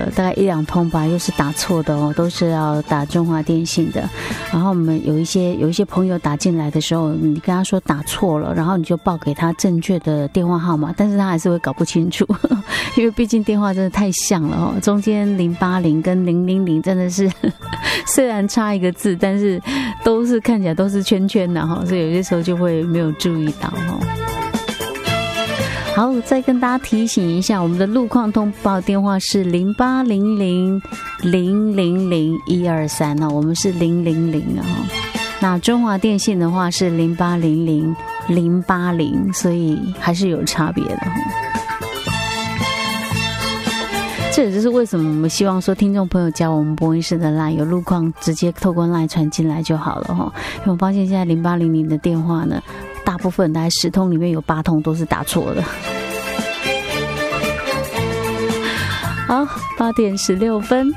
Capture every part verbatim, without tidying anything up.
大概一两通吧，又是打错的哦，都是要打中华电信的。然后我们有一些有一些朋友打进来的时候，你跟他说打错了，然后你就报给他正确的电话号码，但是他还是会搞不清楚，因为毕竟电话真的太像了哦，中间零八零跟零零零真的是虽然差一个字，但是都是看起来都是圈圈的哈，所以有些时候就会没有注意到哈。好，再跟大家提醒一下，我们的路况通报电话是零八零零零零零一二三哦，我们是零零零啊。那中华电信的话是零八零零零八零，所以还是有差别的哈。这也就是为什么我们希望说听众朋友加我们播音室的 LINE， 有路况直接透过 LINE 传进来就好了哈。因为我发现现在零八零零的电话呢，大部分大概十通里面有八通都是打错的。好，八点十六分。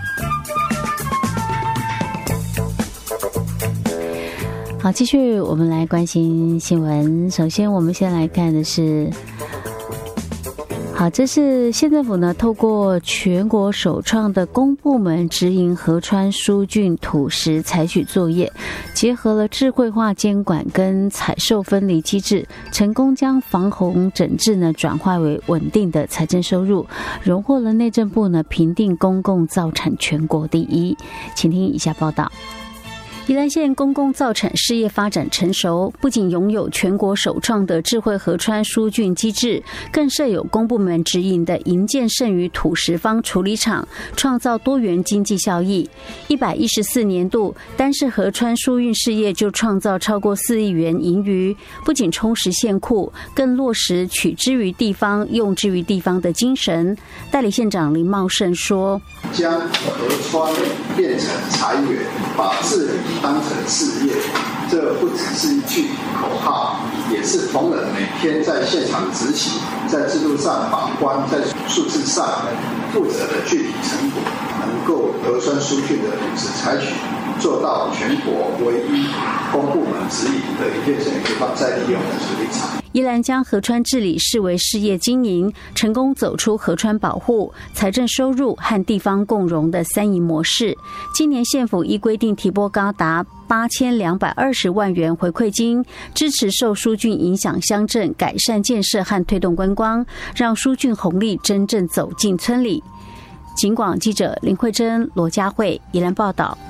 好，继续我们来关心新闻。首先，我们先来看的是。好，这是县政府呢，透过全国首创的公部门直营河川疏浚土石采取作业，结合了智慧化监管跟采收分离机制，成功将防洪整治呢转化为稳定的财政收入，荣获了内政部呢评定公共造产全国第一。请听以下报道。宜兰县公共造产事业发展成熟，不仅拥有全国首创的智慧河川疏浚机制，更设有公部门直营的营建剩余土石方处理厂，创造多元经济效益。一百一十四年度，单是河川疏运事业就创造超过四亿元盈余，不仅充实县库，更落实取之于地方、用之于地方的精神。代理县长林茂盛说：“ 将河川变成财源，把治理当成事业，这不只是一句口号，也是同仁每天在现场执行，在制度上把关，在数字上负责的具体成果，能够河川疏浚的土石采取，做到全国唯一公部门直营的营建剩余地方再利用的处理厂。” 宜兰将河川治理视为事业经营，成功走出河川保护、财政收入和地方共荣的三赢模式。今年县府依规定提拨高达八千两百二十万元回馈金，支持受疏浚影响乡镇改善建设和推动观光，让疏浚红利真正走进村里。警广记者林慧珍、罗佳慧宜兰报道。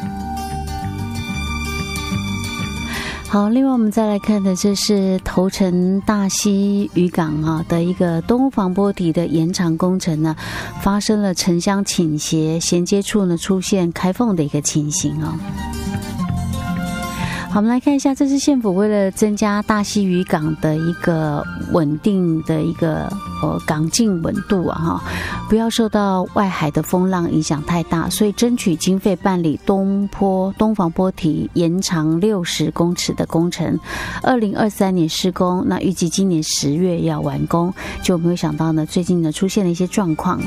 好，另外我们再来看的，这是头城大溪渔港啊的一个东防波堤的延长工程呢，发生了城乡倾斜，衔接处呢出现开缝的一个情形啊。好，我们来看一下，这是县府为了增加大溪渔港的一个稳定的一个呃港境稳度啊哈，不要受到外海的风浪影响太大，所以争取经费办理东坡东防波堤延长六十公尺的工程，二零二三年施工，那预计今年十月要完工，就没有想到呢，最近呢出现了一些状况。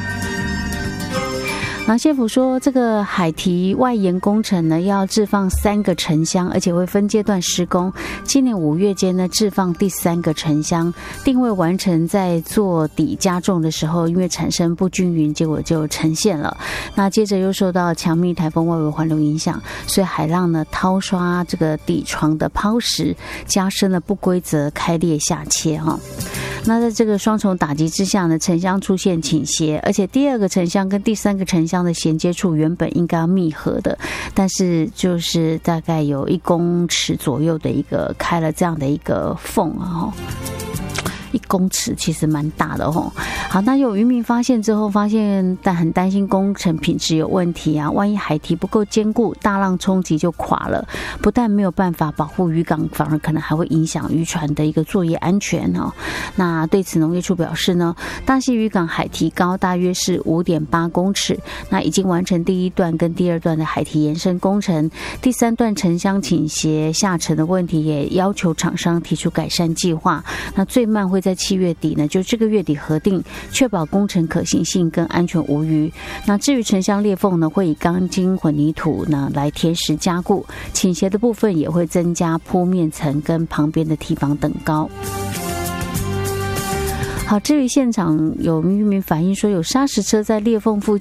那县府说，这个海堤外延工程呢，要置放三个沉箱，而且会分阶段施工。今年五月间呢，置放第三个沉箱，定位完成，在做底加重的时候，因为产生不均匀，结果就呈现了。那接着又受到强密台风外围环流影响，所以海浪呢掏刷这个底床的抛石，加深了不规则开裂下切哈。那在这个双重打击之下呢，沉箱出现倾斜，而且第二个沉箱跟第三个沉箱的衔接处原本应该要密合的，但是就是大概有一公尺左右的一个开了这样的一个缝啊。一公尺其实蛮大的哦。好，那有渔民发现之后，发现但很担心工程品质有问题啊，万一海堤不够坚固，大浪冲击就垮了，不但没有办法保护渔港，反而可能还会影响渔船的一个作业安全哦。那对此农业处表示呢，大溪渔港海堤高大约是 五点八公尺，那已经完成第一段跟第二段的海堤延伸工程，第三段沉箱倾斜下沉的问题也要求厂商提出改善计划，那最慢会在七月底呢，就这个月底核定，确保工程可行性跟安全无虞。那至于沉箱裂缝呢，会以钢筋混凝土呢来贴实加固，倾斜的部分也会增加铺面层跟旁边的堤防等高。好，至于现场有渔民反映说，有砂石车在裂缝附